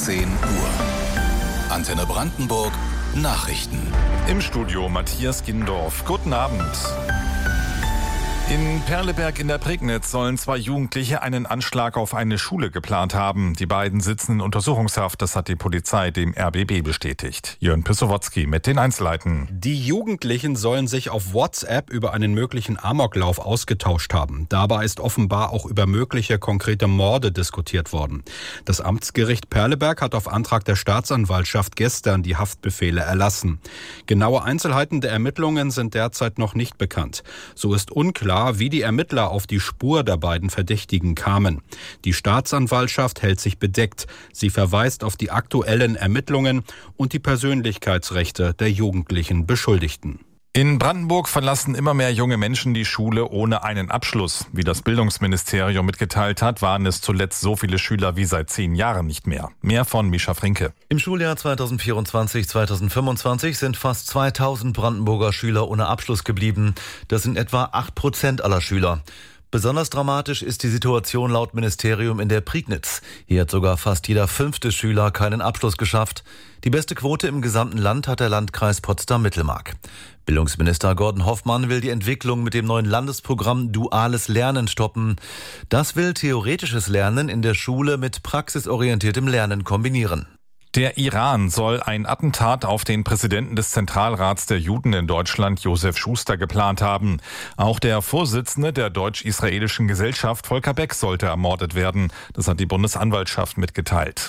10 Uhr. Antenne Brandenburg Nachrichten. Im Studio Matthias Gindorf. Guten Abend. In Perleberg in der Prignitz sollen 2 Jugendliche einen Anschlag auf eine Schule geplant haben. Die beiden sitzen in Untersuchungshaft, das hat die Polizei dem RBB bestätigt. Jörn Pissowotzki mit den Einzelheiten. Die Jugendlichen sollen sich auf WhatsApp über einen möglichen Amoklauf ausgetauscht haben. Dabei ist offenbar auch über mögliche konkrete Morde diskutiert worden. Das Amtsgericht Perleberg hat auf Antrag der Staatsanwaltschaft gestern die Haftbefehle erlassen. Genaue Einzelheiten der Ermittlungen sind derzeit noch nicht bekannt. So ist unklar, wie die Ermittler auf die Spur der beiden Verdächtigen kamen. Die Staatsanwaltschaft hält sich bedeckt. Sie verweist auf die aktuellen Ermittlungen und die Persönlichkeitsrechte der jugendlichen Beschuldigten. In Brandenburg verlassen immer mehr junge Menschen die Schule ohne einen Abschluss. Wie das Bildungsministerium mitgeteilt hat, waren es zuletzt so viele Schüler wie seit 10 Jahren nicht mehr. Mehr von Mischa Frinke. Im Schuljahr 2024/2025 sind fast 2000 Brandenburger Schüler ohne Abschluss geblieben. Das sind etwa 8% aller Schüler. Besonders dramatisch ist die Situation laut Ministerium in der Prignitz. Hier hat sogar fast jeder 5. Schüler keinen Abschluss geschafft. Die beste Quote im gesamten Land hat der Landkreis Potsdam-Mittelmark. Bildungsminister Gordon Hoffmann will die Entwicklung mit dem neuen Landesprogramm Duales Lernen stoppen. Das will theoretisches Lernen in der Schule mit praxisorientiertem Lernen kombinieren. Der Iran soll ein Attentat auf den Präsidenten des Zentralrats der Juden in Deutschland, Josef Schuster, geplant haben. Auch der Vorsitzende der deutsch-israelischen Gesellschaft, Volker Beck, sollte ermordet werden. Das hat die Bundesanwaltschaft mitgeteilt.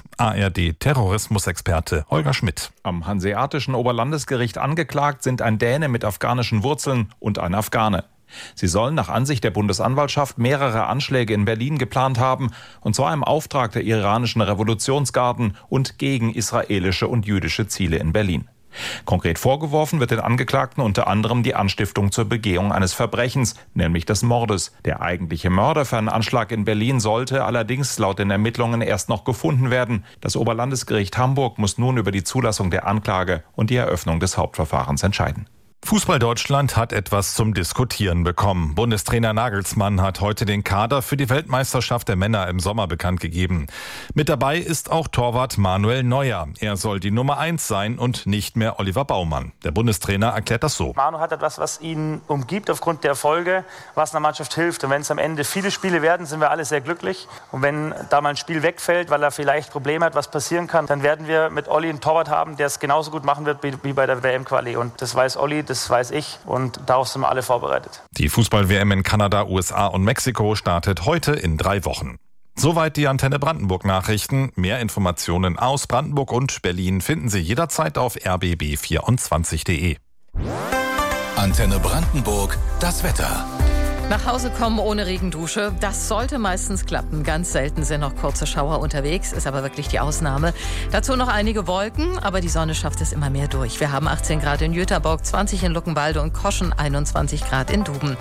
ARD-Terrorismusexperte Holger Schmidt. Am Hanseatischen Oberlandesgericht angeklagt sind ein Däne mit afghanischen Wurzeln und ein Afghane. Sie sollen nach Ansicht der Bundesanwaltschaft mehrere Anschläge in Berlin geplant haben, und zwar im Auftrag der iranischen Revolutionsgarden und gegen israelische und jüdische Ziele in Berlin. Konkret vorgeworfen wird den Angeklagten unter anderem die Anstiftung zur Begehung eines Verbrechens, nämlich des Mordes. Der eigentliche Mörder für einen Anschlag in Berlin sollte allerdings laut den Ermittlungen erst noch gefunden werden. Das Oberlandesgericht Hamburg muss nun über die Zulassung der Anklage und die Eröffnung des Hauptverfahrens entscheiden. Fußball Deutschland hat etwas zum Diskutieren bekommen. Bundestrainer Nagelsmann hat heute den Kader für die Weltmeisterschaft der Männer im Sommer bekannt gegeben. Mit dabei ist auch Torwart Manuel Neuer. Er soll die Nummer 1 sein und nicht mehr Oliver Baumann. Der Bundestrainer erklärt das so. Manu hat etwas, was ihn umgibt aufgrund der Erfolge, was einer Mannschaft hilft. Und wenn es am Ende viele Spiele werden, sind wir alle sehr glücklich. Und wenn da mal ein Spiel wegfällt, weil er vielleicht Probleme hat, was passieren kann, dann werden wir mit Olli einen Torwart haben, der es genauso gut machen wird wie bei der WM-Quali. Und das weiß Olli, das weiß ich, und darauf sind wir alle vorbereitet. Die Fußball-WM in Kanada, USA und Mexiko startet heute in 3 Wochen. Soweit die Antenne Brandenburg Nachrichten. Mehr Informationen aus Brandenburg und Berlin finden Sie jederzeit auf rbb24.de. Antenne Brandenburg, das Wetter. Nach Hause kommen ohne Regendusche, das sollte meistens klappen. Ganz selten sind noch kurze Schauer unterwegs, ist aber wirklich die Ausnahme. Dazu noch einige Wolken, aber die Sonne schafft es immer mehr durch. Wir haben 18 Grad in Jüterbock, 20 in Luckenwalde und Koschen, 21 Grad in Duben.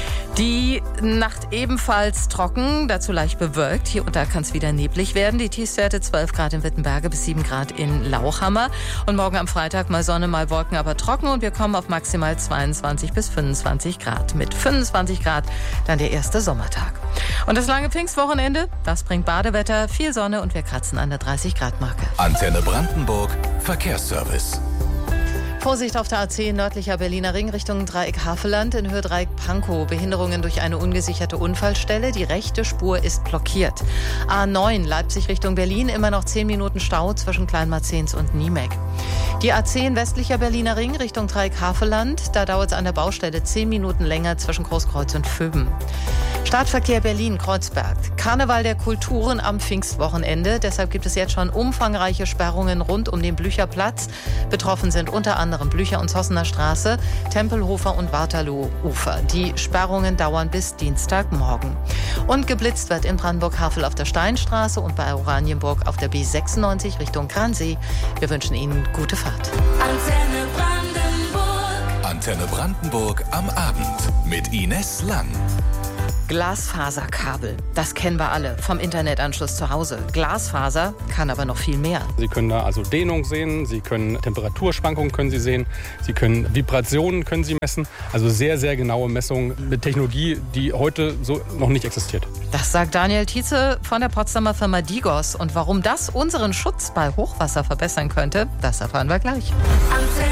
Die Nacht ebenfalls trocken, dazu leicht bewölkt. Hier und da kann es wieder neblig werden. Die Tiefstwerte 12 Grad in Wittenberge bis 7 Grad in Lauchhammer. Und morgen am Freitag mal Sonne, mal Wolken, aber trocken. Und wir kommen auf maximal 22 bis 25 Grad. Mit 25 Grad dann der erste Sommertag. Und das lange Pfingstwochenende, das bringt Badewetter, viel Sonne und wir kratzen an der 30-Grad-Marke. Antenne Brandenburg, Verkehrsservice. Vorsicht auf der A10 nördlicher Berliner Ring Richtung Dreieck Havelland in Höhe Dreieck Pankow. Behinderungen durch eine ungesicherte Unfallstelle. Die rechte Spur ist blockiert. A9 Leipzig Richtung Berlin, immer noch 10 Minuten Stau zwischen Kleinmarzens und Niemek. Die A10 westlicher Berliner Ring Richtung Dreieck Havelland. Da dauert es an der Baustelle 10 Minuten länger zwischen Großkreuz und Vöben. Stadtverkehr Berlin-Kreuzberg. Karneval der Kulturen am Pfingstwochenende. Deshalb gibt es jetzt schon umfangreiche Sperrungen rund um den Blücherplatz. Betroffen sind unter anderem Blücher- und Zossener Straße, Tempelhofer und Waterloo-Ufer. Die Sperrungen dauern bis Dienstagmorgen. Und geblitzt wird in Brandenburg-Havel auf der Steinstraße und bei Oranienburg auf der B96 Richtung Gransee. Wir wünschen Ihnen gute Fahrt. Antenne Brandenburg. Antenne Brandenburg am Abend mit Ines Lang. Glasfaserkabel. Das kennen wir alle vom Internetanschluss zu Hause. Glasfaser kann aber noch viel mehr. Sie können da also Dehnung sehen, Sie können Temperaturschwankungen können Sie sehen, Sie können Vibrationen können Sie messen. Also sehr, sehr genaue Messungen mit Technologie, die heute so noch nicht existiert. Das sagt Daniel Tietze von der Potsdamer Firma Digos. Und warum das unseren Schutz bei Hochwasser verbessern könnte, das erfahren wir gleich.